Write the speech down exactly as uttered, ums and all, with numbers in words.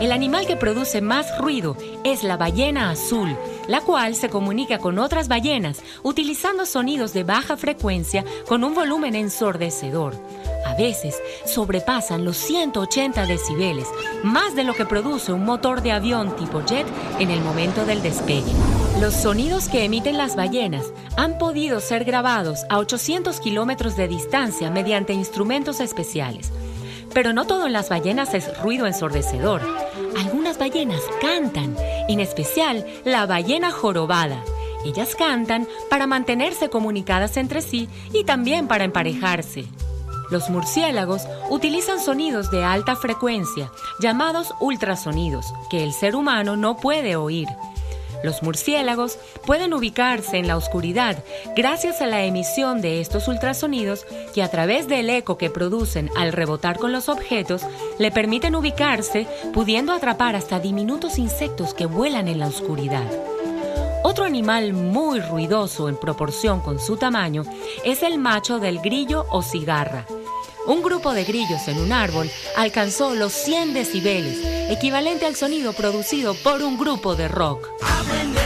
El animal que produce más ruido es la ballena azul, la cual se comunica con otras ballenas utilizando sonidos de baja frecuencia con un volumen ensordecedor. A veces sobrepasan los ciento ochenta decibeles, más de lo que produce un motor de avión tipo jet en el momento del despegue. Los sonidos que emiten las ballenas han podido ser grabados a ochocientos kilómetros de distancia mediante instrumentos especiales. Pero no todo en las ballenas es ruido ensordecedor. Algunas ballenas cantan, en especial la ballena jorobada. Ellas cantan para mantenerse comunicadas entre sí y también para emparejarse. Los murciélagos utilizan sonidos de alta frecuencia, llamados ultrasonidos, que el ser humano no puede oír. Los murciélagos pueden ubicarse en la oscuridad gracias a la emisión de estos ultrasonidos que a través del eco que producen al rebotar con los objetos le permiten ubicarse, pudiendo atrapar hasta diminutos insectos que vuelan en la oscuridad. Otro animal muy ruidoso en proporción con su tamaño es el macho del grillo o cigarra. Un grupo de grillos en un árbol alcanzó los cien decibeles, equivalente al sonido producido por un grupo de rock.